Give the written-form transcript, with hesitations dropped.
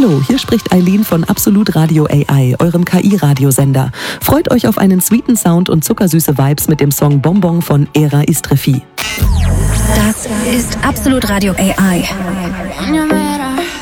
Hallo, hier spricht Eileen von Absolut Radio AI, eurem KI-Radiosender. Freut euch auf einen sweeten Sound und zuckersüße Vibes mit dem Song Bonbon von Era Istrefi. Das ist Absolut Radio AI.